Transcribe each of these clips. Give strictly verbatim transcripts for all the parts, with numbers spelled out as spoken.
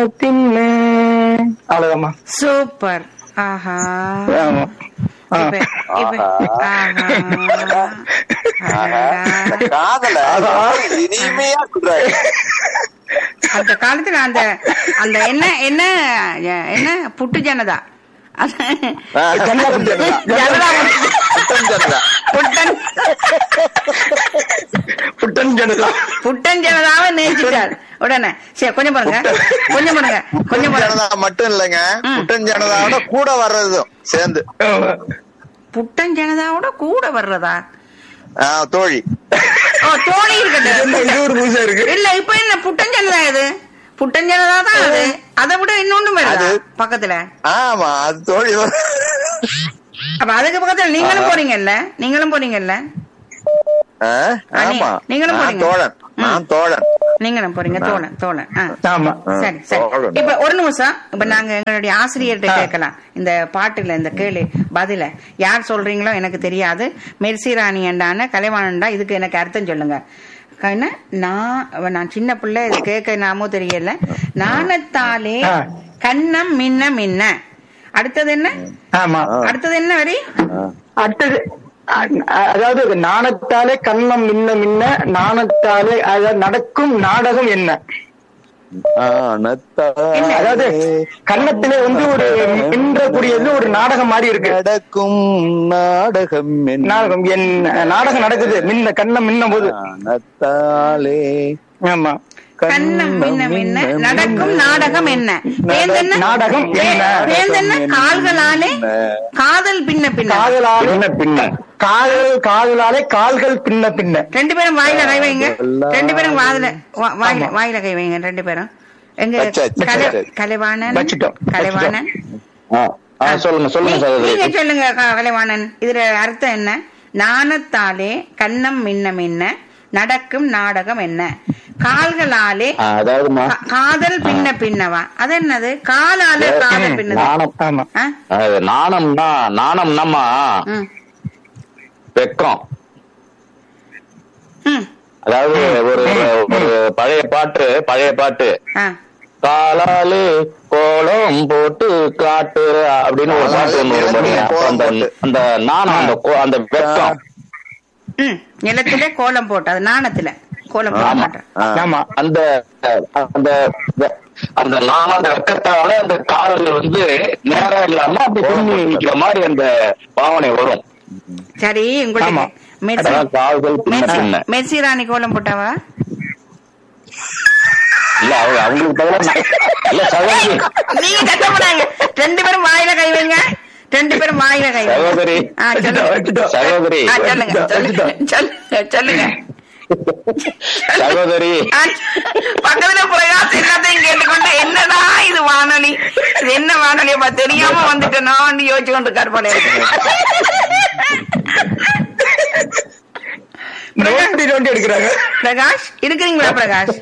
தின்ன. அவ்வளவுதாம்மா. சூப்பர். ஆஹா. ஆமா. ஆ. இப்ப இப்ப ஆஹா. காதல இனிமையா சொல்றாரு. அந்த காலத்துல அந்த அந்த என்ன என்ன என்ன புட்டு ஜனதா ஜனதா புட்டு ஜனதா. ஜனதா புட்டன் ஜனதா. புட்டன் புட்டன் ஜனதா. புட்டன் ஜனதாவை நேசிட்டார் உடனே. சரி கொஞ்சம் பாருங்க கொஞ்சம் பாருங்க கொஞ்சம் புட்டன் பாருங்க. ஜனதா மட்டும் இல்லைங்க, புட்டன் ஜனதாவோட கூட வர்றதும் சேர்ந்து. புட்டன் ஜனதாவோட கூட வர்றதா? ஆ, தோழி. ஓ, தோழி இருக்கட்டும். இது ஒரு புதுசா இருக்கு. இல்ல இப்ப என்ன புட்டன் ஜனதா இது? புட்டன் ஜனதா தான் அது. அதை விட இன்னொன்னும் வருது பக்கத்துல. ஆமா, அது தோழி. அப்ப அதுக்கு பக்கத்துல நீங்களும் போறீங்கல்ல? நீங்களும் போறீங்கல்ல? ஆ, ஆமா, நீங்களும் நான் போறீங்க. தோழன். நான் தோழன். நீங்களும் போறீங்க. தோழன் தோழன். ஆ. ஆமா. சரி சரி. இப்ப ஒரு நிமிஷம். இப்ப நாங்க எங்களுடைய ஆசிரியர்கிட்ட கேட்கலாம் இந்த பாட்டுல இந்த கேள்வி பதில. யார் சொல்றீங்களோ எனக்கு தெரியாது. மெர்சி ராணி என்றான கலைவாணன்டா, இதுக்கு எனக்கு அர்த்தம் சொல்லுங்க. என்ன, நான் நான் சின்ன பிள்ளை, இது கேட்க நாமோ தெரியல. நாணத்தாலே கண்ணம் மின்ன மின்ன. அடுத்தது என்ன? ஆமா. அடுத்தது என்ன வரி? அடுத்தது அதாவது நாணத்தாலே கண்ணம் மின்ன மின்ன, நாணத்தாலே அதாவது நடக்கும் நாடகம் என்ன? அதாவது கன்னத்திலே வந்து ஒரு மின்றக்கூடியது ஒரு நாடகம் மாதிரி இருக்கு. நடக்கும் நாடகம் நாடகம் என்ன? நாடகம் நடக்குது மின்ன, கண்ணம் மின்னும் போது. நாணத்தாலே. ஆமா. கண்ணம் மின்ன மின்ன நடக்கும் நாடகம் என்ன? நாடகம் என்ன? கால்களாலே காதல் பின்ன பின்ன. காதலாலே பின்ன காதல் காதலாலே கால்கள் பின்ன பின்ன. ரெண்டு பேரும் வாயில கை வைங்க. ரெண்டு பேரும் வாயில வாயில வாயில கை வைங்க. ரெண்டு பேரும். எங்க கலைவாணன் கலைவாணன் சொல்லுங்க சொல்லுங்க நீங்க சொல்லுங்க கலைவாணன். இதுல அர்த்தம் என்ன? நாணத்தாலே கண்ணம் மின்ன மின்ன நடக்கும் நாடகம் என்ன? கால்களாலே காதல் பின்ன பின்னவா? அது என்னது? காலால காதல் பின்னது. நாணம்னா நாணம்னாமா வெக்கம். அதாவது ஒரு ஒரு பழைய பாட்டு பழைய பாட்டு காலாலே கோலம் போட்டு காட்டு அப்படின்னு ஒரு பாட்டு ஒண்ணு. அந்த நாணம், அந்த அந்த வெக்கம். நிலத்திலே கோலம் போட்டு, அது நாணத்துல கோலம் போட்டு. அந்த அந்த அந்த நாணம், அந்த வெக்கத்தால அந்த காதல் வந்து நேரம் இல்லாம அப்படி திரும்பி நிக்கிற மாதிரி அந்த பாவனை வரும். சரி, உங்களுக்கு மெர்சி ராணி கோலம் போட்டாவா? இல்ல, அவங்க அவங்களுக்கு நீங்க கஷ்டப்படாங்க. ரெண்டு பேரும் வாயில கை வைங்க. ரெண்டு பேரும் வாயில கை சகோதரி சகோதரி சொல்லுங்க சொல்லுங்க சகோதரி. பக்கத்துல பிரகாஷ் எல்லாத்தையும் கேட்டுக்கொண்டு என்னடா இது வானொலி, இது என்ன வானொலியப்பா தெரியாம வந்துட்டேன் நான் யோசிச்சு கொண்டு இருக்காரு போல இருக்கு. பிரகாஷ் இருக்கிறீங்களா? பிரகாஷ்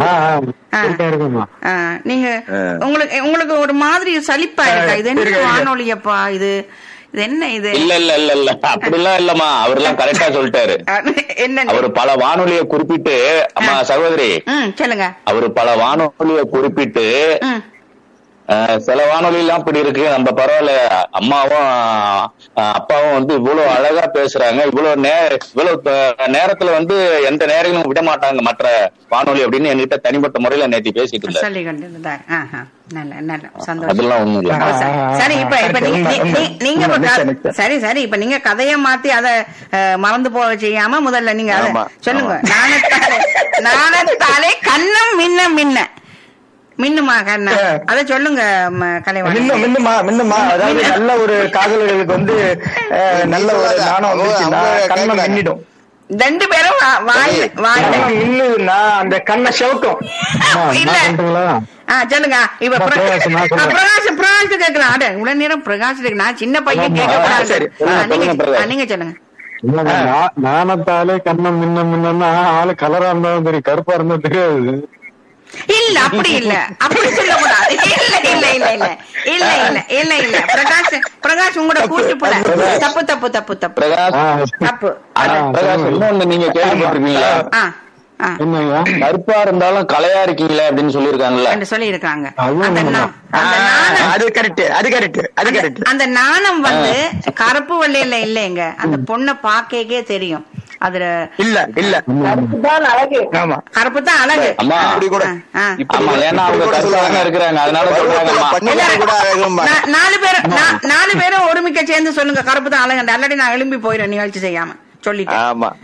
நீங்க உங்களுக்கு உங்களுக்கு ஒரு மாதிரி சலிப்பா இருக்கா? இது என்ன வானொலியப்பா? இது இது என்ன இது? இல்ல இல்ல இல்ல இல்ல அப்படிலாம் இல்லம்மா, அவர்லாம் கரெக்டா சொல்லிட்டாரு. என்ன அவரு பல வானொலியை குறிப்பிட்டு, அம்மா சகோதரி சொல்லுங்க, அவரு பல வானொலியை குறிப்பிட்டு சில வானொலி எல்லாம் இப்படி இருக்கு, நம்ம பரவாயில்ல அம்மாவும் அப்பாவும் வந்து இவ்வளவு அழகா பேசுறாங்க, இவ்வளவு நே இவ்வளவு நேரத்துல வந்து எந்த நேரங்களும் விட மாட்டாங்க மற்ற வானொலி அப்படின்னு என்கிட்ட தனிப்பட்ட முறையில நேற்று பேசிட்டு இருந்தாரு. அதெல்லாம் ஒண்ணும் இல்ல. சரி, இப்ப இப்ப நீங்க சரி சரி இப்ப நீங்க கதையை மாத்தி அதை மறந்து போக செய்யாம முதல்ல நீங்க அதை சொல்லுங்க. நாணத்தாலே நாணத்தாலே கண்ணம் மின்ன மின்ன மின்னுமா கண்ணா, அத சொல்லுங்க கலைவாணி. மின்னுமா மின்னுமா அதாவது நல்ல ஒரு காதலர்களுக்கு வந்து நல்ல ஒரு நாணம் வந்துச்சுன்னா கண்ணம் மின்னிடும். ரெண்டு பேரும் மின்னுதுன்னா அந்த கண்ணை செவட்டும். இல்ல சொல்லுங்க. இப்ப பிரகாஷ் பிரகாஷ் கேட்கலாம். அட உடனே நேரம் பிரகாஷ் நான் சின்ன பையன் கேட்க. நீங்க சொல்லுங்க. நாணத்தாலே கண்ணம் மின்ன மின்னா ஆளு கலரா இருந்தாலும் தெரியும், கருப்பா இருந்தா தெரியாது. இல்ல அப்படி இல்ல, அப்படி சொல்லக்கூடாது. இல்ல இல்ல இல்ல இல்ல இல்ல இல்ல இல்ல இல்ல பிரகாஷ் பிரகாஷ் உங்களோட கூட்டு போல தப்பு தப்பு தப்பு தப்பு தப்பு. இன்னொன்னு நீங்க கேள்விப்பட்டிருக்கீங்களா? என்னங்க கருப்பா இருந்தாலும் கலையா இருக்கீங்களே அப்படின்னு சொல்லியிருக்காங்கல்ல. சொல்லி இருக்காங்க. அது கரெக்ட், அது கரெக்ட், அது கரெக்ட். அந்த நாணம் வந்து கருப்பு வெள்ளையில இல்லைங்க, அந்த பொண்ணை பாக்கே தெரியும். அதுல இல்ல இல்ல கருப்பு தான் அழகு. ஆமா, கருப்பு தான் அழகு. அம்மா இப்படி கூட ஆமா, ஏன்னா அவங்க கருப்பாக இருக்கிறாங்க, அதனால சொல்றாங்க. நாலு பேரும் நாலு பேரும் ஒருமிக்க சேர்ந்து சொல்லுங்க கருப்பு தான் அழகு. அல்லாடி நான் எழும்பி போயிடுறேன் நிகழ்ச்சி செய்யாம சொல்லிட்டேன்.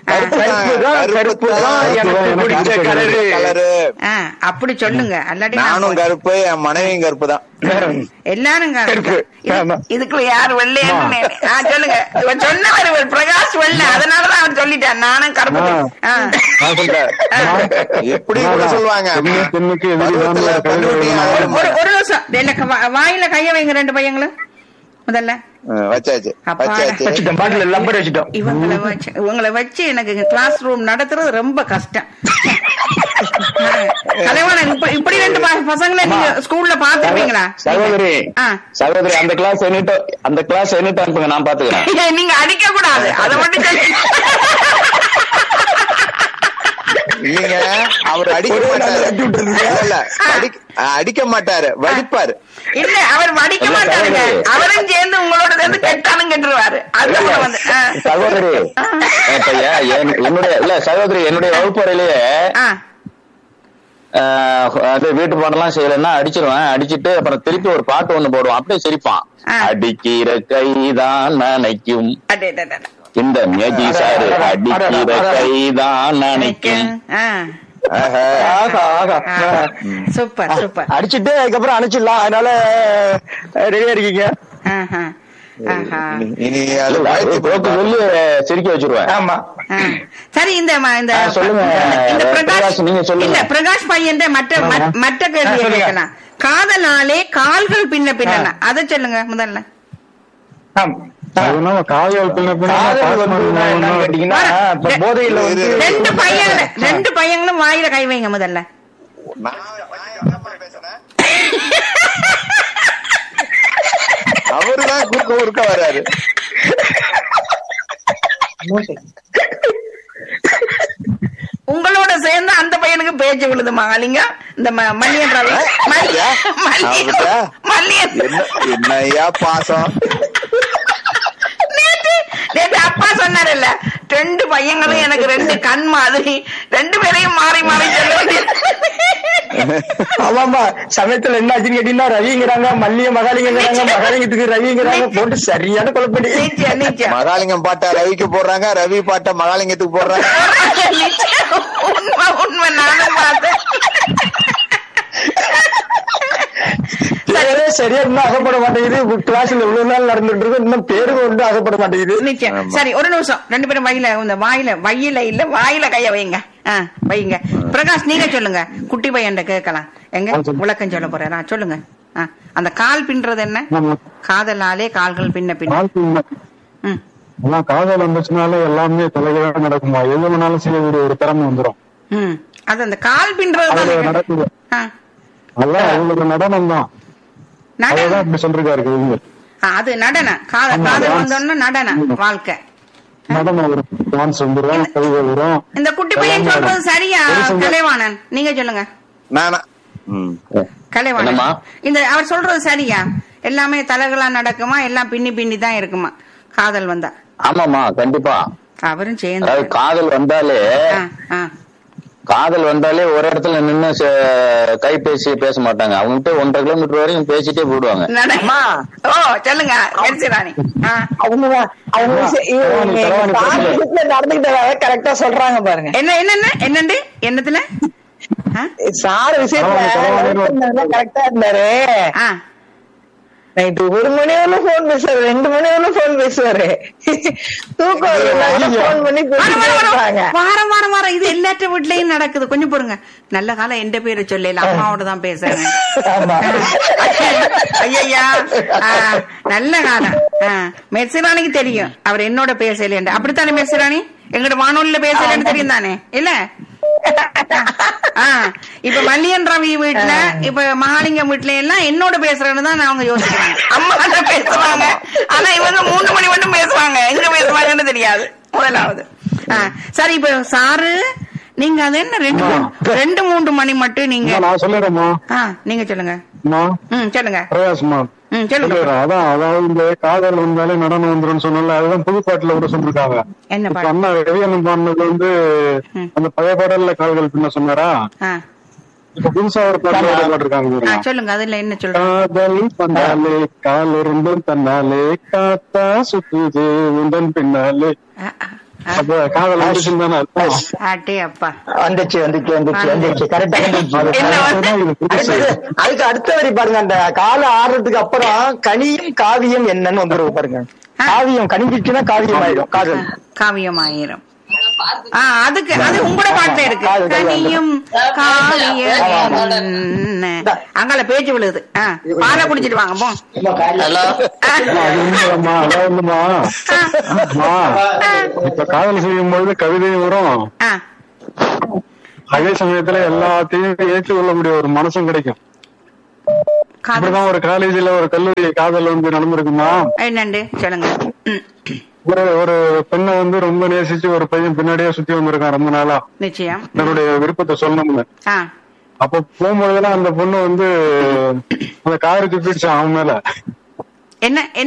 அப்படி சொல்லுங்க. அல்லாடி நானும் கருப்பு, என் மனைவியும் கருப்பு தான், எல்லாரும் கருப்பு. இதுக்குள்ள யாரு வெள்ளையான்னு சொல்லுங்க. சொன்னவர் பிரகாஷ் வெள்ளை, அதனாலதான் அவர் சொல்லிட்டார் நானும் கருப்பு. எப்படி சொல்லுவாங்க. ஒரு நிமிஷம் எனக்கு வாயில கைய வைங்க ரெண்டு பையங்களும். முதல்ல வச்சாச்சு இவங்களை வச்சு இவங்களை வச்சு எனக்கு கிளாஸ் ரூம் நடத்துறது ரொம்ப கஷ்டம். கலைவாணன் இப்படி ரெண்டு பசங்களை நீங்க ஸ்கூல்ல பாத்துருப்பீங்களா? சகோதரி சகோதரி அந்த கிளாஸ் அந்த கிளாஸ் எண்ணிட்டு அனுப்புங்க, நான் பாத்துக்கிறேன். நீங்க அடிக்க கூடாது, அதை மட்டும் இல்லைங்க, அவர் அடிக்க மாட்டாரு. அடிக்க மாட்டாரு, வடிப்பாரு. இல்ல அவர் வடிக்க மாட்டாருங்க, அவரும் சேர்ந்து உங்களோட சேர்ந்து கெட்டாலும் கெட்டுருவாரு. அதுதான் வந்து சகோதரி என்னுடைய இல்ல சகோதரி என்னுடைய வகுப்பறையிலேயே அது வீட்டு பாடெல்லாம் செய்யலன்னா அடிச்சிருவேன். அடிச்சுட்டு அப்புறம் திருப்பி ஒரு பாட்டு ஒண்ணு போடுவான், அப்படியே சிரிப்பான். அடிக்கிற கைதான் நினைக்கும் இந்த மேஜி சாரு, அடிக்கிற கைதான் நினைக்கும். Super super. அடிச்சுட்டு அதுக்கப்புறம் அனுப்பிச்சிடலாம், அதனால ரெடியா இருக்கீங்க. சிரிக்க வச்சிருவேன். ஆமா சரி. இந்த சொல்லுங்க பிரகாஷ், நீங்க சொல்லுங்க. பிரகாஷ் பையன் மற்ற மற்ற கேள்வி கேட்கலாம். காதலாலே கால்கள் பின்ன பின்ன, அதை சொல்லுங்க முதல்ல. ரெண்டு பையன் ரெண்டு பையங்களும் வாயில கை வைங்க முதல்ல. அவருதான் குறுக்க குறுக்க வராரு. உங்களோட சேர்ந்து அந்த பையனுக்கு பேச்சு விழுது மகாலிங்க. இந்த மல்லியன் ரவி என்னையா பாசம். நேற்று அப்பா சொன்னார்ல, ரெண்டு பையங்களும் எனக்கு ரெண்டு கண் மாதிரி, ரெண்டு பேரையும் மாறி மாறி சொல்ல. ஆமாமா, சமயத்துல என்ன ஆச்சுன்னு கேட்டீங்கன்னா ரவிங்கிறாங்க, மல்லிய மகாலிங்கிறாங்க, மகாலிங்கத்துக்கு ரவிங்கிறாங்க, போட்டு சரியான குழப்படி. மகாலிங்கம் பாட்டா ரவிக்கு போடுறாங்க, ரவி பாட்டா மகாலிங்கத்துக்கு போடுறாங்க. உண்மை உண்மை, நானும் பார்த்தேன். சரியா இன்னும் அகப்பட மாட்டேங்குது. கிளாஸ்ல இவ்வளவு நாள் நடந்துட்டு இருக்கு, இன்னும் பேருக்கு ஒன்று அகப்பட மாட்டேங்குது. நிச்சயம். சரி, ஒரு நிமிஷம். ரெண்டு பேரும் வயில இந்த வாயில வயில இல்ல வாயில கைய வைங்க. வைங்க. பிரகாஷ் நீங்க சொல்லுங்க, குட்டி பையன் கேட்கலாம். எங்க விளக்கம் சொல்ல போறேன், சொல்லுங்க. அந்த கால் பின்றது என்ன? காதலாலே கால்கள் பின்ன பின்ன. காதல் வந்துச்சுனாலே எல்லாமே தலைகளாக நடக்குமா, எது வேணாலும் செய்ய ஒரு திறமை வந்துடும். அது அந்த கால் பின்றது நடக்குது. அதெல்லாம் அவங்களுக்கு நடனம் தான். சொல்றாரு அது நடனம். காதல் வந்தோம்னா நடனம் வாழ்க்கை. இந்த குட்டி பையன் சொல்றது சரியா கலைவாணன்? நீங்க சொல்லுங்க. கலைவாணன் இந்த அவர் சொல்றது சரியா? எல்லாமே தலைகளா நடக்குமா, எல்லாம் பின்னி பின்னி தான் இருக்குமா காதல் வந்தா? ஆமாமா, கண்டிப்பா. அவரும் சேர்ந்து காதல் வந்தாலே காதல் வந்தாலே ஒரு இடத்துல நின்று கை பேசி பேச மாட்டாங்க. அவங்ககிட்ட ஒன்றரை கிலோமீட்டர் வரையும் பேசிட்டே போடுவாங்க. ஓ சொல்லுங்க ராணி. நடந்துகிட்டதாக கரெக்டா சொல்றாங்க பாருங்க. என்ன என்னென்ன என்னண்டு என்னத்துல சார் விஷயத்துல கரெக்டா இருந்தாரு. நைட்டு ஒரு மணி வரலும் போன் பேசுவாரு, ரெண்டு மணி வரலும் போன் பேசுவாரு. தூக்கம் போன் பண்ணி வாரம் வாரம் வாரம் இது எல்லாத்த வீட்லயும் நடக்குது. கொஞ்சம் பொறுங்க, நல்ல காலம் எந்த பேரை சொல்லல, அம்மாவோட தான் பேசுறேன். ஐயா நல்ல காலம். மெர்சிராணிக்கு தெரியும் அவர் என்னோட பேசல. அப்படித்தானே மெர்சிராணி? எங்கட வானொலியில பேசலன்னு தெரியும் தானே? இல்ல இப்ப மல்லியன் ரவி வீட்டுல, இப்ப மகாலிங்கம் வீட்டுல எல்லாம் என்னோட பேசுறேன்னு தான் அவங்க யோசிக்கிறாங்க. அம்மா தான் பேசுவாங்க, ஆனா இவங்க மூணு மணி மட்டும் பேசுவாங்க. எங்க பேசுவாங்கன்னு தெரியாது முதலாவது. சரி, இப்ப சாரு நீங்க அது என்ன ரெண்டு மூணு- ரெண்டு மூன்று மணி மட்டும் நீங்க நான் சொல்லிடுறேம்மா. ஆ, நீங்க சொல்லுங்க. அம்மா, ம் சொல்லுங்க. பிரயாசமா ம் சொல்லுங்க. சொல்லிடுறேன். அதான் அதாவது இந்த காதல் வந்தாலே நடனம் வந்துரும் சொன்னல, அதுதான் புதுப்பாட்டுல கூட சொல்லிருக்காங்க. என்ன இப்ப பாட்டு? அண்ணா ரவியண்ணன் பாடினது வந்து ம். அந்த பழைய பாடல்ல காதல் பின்ன சொன்னாரா, ஆ இப்ப புதுசா ஒரு பாடல் பாடிருக்காங்க ஆ, பாருங்க. சொல்லுங்க. அதுல என்ன சொல்றேன்? காதல் பண்ணாலே கால் இருந்தும் தன்னாலே காத்தா சுத்துது உந்தன் பின்னாலே. அப்ப காதல் வந்துச்சுன்னு தானே அர்த்தம். ஆட்டே அப்பா. வந்துச்சு வந்துச்சு வந்துச்சு வந்துச்சு கரெக்டா என்ன வந்து? இது புதுசு. அதுக்கு அடுத்த வரி பாருங்க, அந்த கால ஆடுறதுக்கு அப்புறம் கனியும் காவியம் என்னன்னு வந்துரும் பாருங்க. காவியம் கனிஞ்சிச்சுன்னா காவியம் ஆயிடும் காதல். காவியம் ஆயிரும். ஆ, அதுக்கு அது உங்களோட பாட்டுல இருக்கு. காதல் கனியும் காவியம் என்ன? அங்கால பேச்சு விழுது. ஆ, பாலை குடிச்சிட்டு வாங்க போ. ஹலோ ஆ, அம்மா, அது உண்மைதாம்மா, அதாவதும்மா, அம்மா, இப்ப காதல் செய்யும் பொழுது கவிதையும் வரும், ஆ, அதே சமயத்துல எல்லாத்தையும் ஏற்றுக்கொள்ளக்கூடிய ஒரு மனசும் கிடைக்கும். காதல் இப்படிதான் ஒரு காலேஜ்ல ஒரு கல்லூரி காதல் வந்து நடந்திருக்குமா, என்னண்டு சொல்லுங்க. ம், ஒரு ஒரு பெண்ணை வந்து ரொம்ப நேசிச்சு ஒரு பையன் பின்னாடியே சுத்தி வந்திருக்கான் ரொம்ப நாளா, நிச்சயம். தன்னுடைய விருப்பத்தை சொல்லணும்னு. ஆ, அப்ப போகும்போதெல்லாம் அந்த பொண்ணு வந்து அந்த காருக்கு போயிடுச்சு அவன் மேல. என்ன